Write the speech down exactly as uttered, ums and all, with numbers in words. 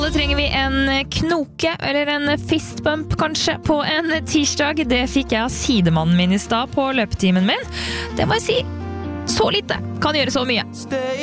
Alle trenger vi en knoke, eller en fistbump kanskje, på en tirsdag. Det fikk jeg av sidemannen min i stad på løpetimen min. Det må jeg si, så lite kan gjøre så mye.